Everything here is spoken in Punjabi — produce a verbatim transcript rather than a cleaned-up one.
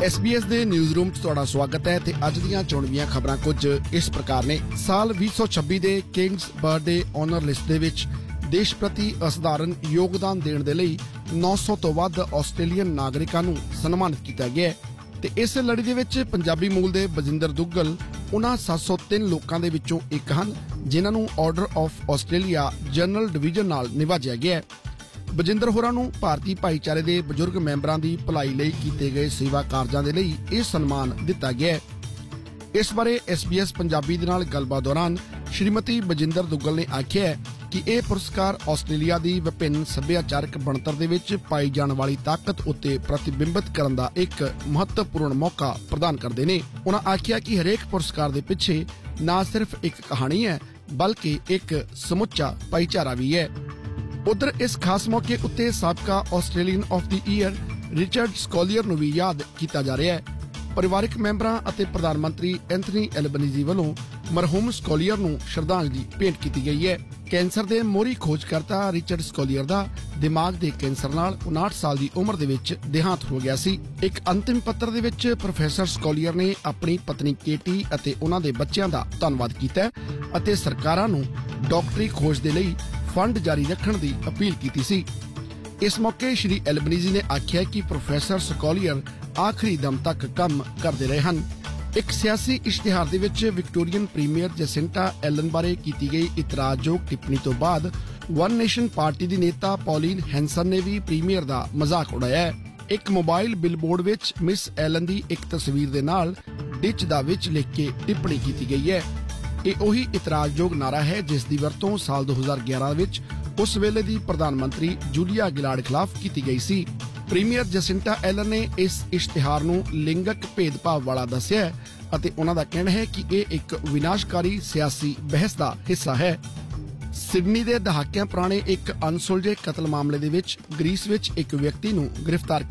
एस बी एस ਦੇ ਨਿਊਜ਼ ਰੂਮ 'ਚ ਤੁਹਾਡਾ ਸਵਾਗਤ ਹੈ ਤੇ ਅੱਜ ਦੀਆਂ ਚੁਣਵੀਆਂ ਖਬਰਾਂ ਕੁਝ ਇਸ ਪ੍ਰਕਾਰ ਨੇ। ਸਾਲ ਵੀਹ ਸੌ ਛੱਬੀ ਦੇ ਕਿੰਗਸ ਬਰਥਡੇ ਆਨਰ ਲਿਸਟ ਦੇ ਵਿੱਚ ਦੇਸ਼ ਪ੍ਰਤੀ ਅਸਾਧਾਰਨ ਯੋਗਦਾਨ ਦੇਣ ਦੇ ਲਈ ਨੌ ਸੌ ਤੋਂ ਵੱਧ ਆਸਟ੍ਰੇਲੀਅਨ ਨਾਗਰਿਕਾਂ ਨੂੰ ਸਨਮਾਨਿਤ ਕੀਤਾ ਗਿਆ ਹੈ ਤੇ ਇਸ ਲੜੀ ਦੇ ਵਿੱਚ ਪੰਜਾਬੀ ਮੂਲ ਦੇ ਬਜਿੰਦਰ ਦੁੱਗਲ ਉਹਨਾਂ ਸੱਤ ਸੌ ਤਿੰਨ ਲੋਕਾਂ ਦੇ ਵਿੱਚੋਂ ਇੱਕ ਹਨ ਜਿਨ੍ਹਾਂ ਨੂੰ order of Australia general division ਨਾਲ ਨਿਵਾਜਿਆ ਗਿਆ ਹੈ। ਬਜਿੰਦਰ ਹੋਰਾਂ ਨੂੰ ਭਾਰਤੀ ਭਾਈਚਾਰੇ ਦੇ ਬਜ਼ੁਰਗ ਮੈਂਬਰਾਂ ਦੀ ਭਲਾਈ ਲਈ ਕੀਤੇ ਗਏ ਸੇਵਾ ਕਾਰਜਾਂ ਦੇ ਲਈ ਇਹ ਸਨਮਾਨ ਦਿੱਤਾ ਗਿਆ ਹੈ। ਇਸ ਬਾਰੇ ਐਸ ਬੀ ਐਸ ਪੰਜਾਬੀ ਦੇ ਨਾਲ ਗੱਲਬਾਤ ਦੌਰਾਨ ਸ਼੍ਰੀਮਤੀ ਬਜਿੰਦਰ ਦੁੱਗਲ ਨੇ ਆਖਿਆ ਹੈ ਕਿ ਇਹ ਪੁਰਸਕਾਰ ਆਸਟ੍ਰੇਲੀਆ ਦੀ ਵਿਭਿੰਨ ਸੱਭਿਆਚਾਰਕ ਬਣਤਰ ਦੇ ਵਿੱਚ ਪਾਈ ਜਾਣ ਵਾਲੀ ਤਾਕਤ ਉੱਤੇ ਪ੍ਰਤੀਬਿੰਬਿਤ ਕਰਨ ਦਾ ਇੱਕ ਮਹੱਤਵਪੂਰਨ ਮੌਕਾ ਪ੍ਰਦਾਨ ਕਰਦੇ ਨੇ। ਉਹਨਾਂ ਆਖਿਆ ਕਿ ਹਰੇਕ ਪੁਰਸਕਾਰ ਦੇ ਪਿੱਛੇ ਨਾ ਸਿਰਫ ਇੱਕ ਕਹਾਣੀ ਹੈ ਬਲਕਿ ਇੱਕ ਸਮੁੱਚਾ ਭਾਈਚਾਰਾ ਵੀ ਹੈ। ਉਧਰ ਇਸ ਖਾਸ ਮੌਕੇ ਉੱਤੇ ਸਾਬਕਾ Australian of the year Richard ਸਕੋਲੀਅਰ ਨੂੰ ਵੀ ਯਾਦ ਕੀਤਾ ਜਾ ਰਿਹਾ ਹੈ। ਪਰਿਵਾਰਕ ਮੈਂਬਰਾਂ ਅਤੇ ਪ੍ਰਧਾਨ ਮੰਤਰੀ ਐਂਥਨੀ ਐਲਬਨੀਜ਼ੀ ਵੱਲੋਂ ਮਰਹੂਮ ਸਕੋਲੀਅਰ ਨੂੰ ਸ਼ਰਧਾਂਜਲੀ ਭੇਂਟ ਕੀਤੀ ਗਈ ਹੈ। ਕੈਂਸਰ ਦੇ ਮੋਹਰੀ ਖੋਜਕਰਤਾ ਰਿਚਰਡ ਸਕੋਲੀਅਰ ਦਾ ਦਿਮਾਗ ਦੇ ਕੈਂਸਰ ਨਾਲ ਉਨਾਹਠ ਸਾਲ ਦੀ ਉਮਰ ਦੇ ਵਿੱਚ ਦੇਹਾਂਤ ਹੋ ਗਿਆ ਸੀ। ਇੱਕ ਅੰਤਿਮ ਪੱਤਰ ਦੇ ਵਿੱਚ ਪ੍ਰੋਫੈਸਰ ਸਕੋਲੀਅਰ ਨੇ ਆਪਣੀ ਪਤਨੀ ਕੇਟੀ ਅਤੇ ਉਹਨਾਂ ਦੇ ਬੱਚਿਆਂ ਦਾ ਧੰਨਵਾਦ ਕੀਤਾ ਅਤੇ ਸਰਕਾਰਾਂ ਨੂੰ ਡਾਕਟਰੀ ਖੋਜ ਦੇ ਲਈ ਫੰਡ ਜਾਰੀ ਰੱਖਣ ਦੀ ਅਪੀਲ ਕੀਤੀ ਸੀ। ਇਸ ਮੌਕੇ ਸ਼੍ਰੀ ਐਲਬਨੀਜ਼ੀ ਨੇ ਆਖਿਆ ਕਿ ਪ੍ਰੋਫੈਸਰ ਸਕੋਲੀਅਰ ਆਖਰੀ ਦਮ ਤੱਕ ਕੰਮ ਕਰਦੇ ਰਹੇ ਹਨ। ਇੱਕ ਸਿਆਸੀ ਇਸ਼ਤਿਹਾਰ ਦੇ ਵਿੱਚ ਵਿਕਟੋਰੀਅਨ ਪ੍ਰੀਮੀਅਰ ਜੈਸਿੰਟਾ ਐਲਨ ਬਾਰੇ ਕੀਤੀ ਗਈ ਇਤਰਾਜ਼ਯੋਗ ਟਿੱਪਣੀ ਤੋਂ ਬਾਅਦ ਵਨ ਨੇਸ਼ਨ ਪਾਰਟੀ ਦੀ ਨੇਤਾ ਪੌਲੀਨ ਹੈਂਸਨ ਨੇ ਵੀ ਪ੍ਰੀਮੀਅਰ ਦਾ ਮਜ਼ਾਕ ਉਡਾਇਆ ਹੈ। ਇੱਕ ਮੋਬਾਈਲ ਬਿਲਬੋਰਡ ਵਿੱਚ ਮਿਸ ਐਲਨ ਦੀ ਇੱਕ ਤਸਵੀਰ ਦੇ ਨਾਲ ਡਿਚ ਦਾ ਵਿੱਚ ਲਿਖ ਕੇ ਟਿੱਪਣੀ ਕੀਤੀ ਗਈ ਹੈ। ਇਹ ਉਹੀ ਇਤਰਾਜ਼ਯੋਗ ਨਾਰਾ ਹੈ ਜਿਸ ਦੀ ਵਰਤੋਂ ਸਾਲ ਦੋ ਹਜ਼ਾਰ ਗਿਆਰਾਂ ਵਿੱਚ ਉਸ ਵੇਲੇ ਦੀ ਪ੍ਰਧਾਨ ਮੰਤਰੀ ਜੂਲੀਆ ਗਿਲਾਰਡ ਖਿਲਾਫ ਕੀਤੀ ਗਈ ਸੀ। ਪ੍ਰੀਮੀਅਰ ਜੈਸਿੰਟਾ ਐਲਨ ਨੇ ਇਸ ਇਸ਼ਤਿਹਾਰ ਨੂੰ ਲਿੰਗਕ ਭੇਦਭਾਵ ਵਾਲਾ ਦੱਸਿਆ ਅਤੇ ਉਹਨਾਂ ਦਾ ਕਹਿਣਾ ਹੈ ਕਿ ਇਹ ਇੱਕ ਵਿਨਾਸ਼ਕਾਰੀ ਸਿਆਸੀ ਬਹਿਸ ਦਾ ਹਿੱਸਾ ਹੈ। ਸਿਡਨੀ ਦੇ ਦਹਾਕਿਆਂ ਪੁਰਾਣੇ ਇੱਕ ਅਣਸੁਲਝੇ ਕਤਲ ਮਾਮਲੇ ਦੇ ਵਿੱਚ ਗ੍ਰੀਸ ਵਿੱਚ ਇੱਕ ਵਿਅਕਤੀ ਨੂੰ ਗ੍ਰਿਫਤਾਰ